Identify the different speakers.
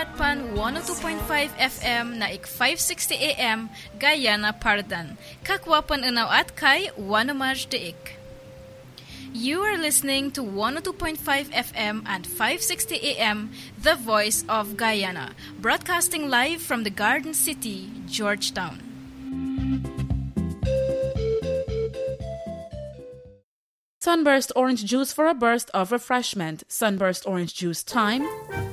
Speaker 1: Patpan 102.5 FM na ik 560 AM Guyana Pardan. Kakwapan unaw at kay Wanamaj Deik. You are listening to 102.5 FM and 560 AM, The Voice of Guyana, broadcasting live from the Garden City, Georgetown.
Speaker 2: Sunburst orange juice for a burst of refreshment. Sunburst orange juice time